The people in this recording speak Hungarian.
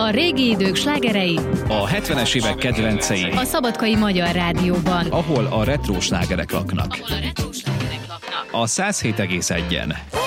A régi idők slágerei, A 70-es évek kedvencei, a Szabadkai Magyar Rádióban. ahol a retró slágerek laknak. A 107,1-en.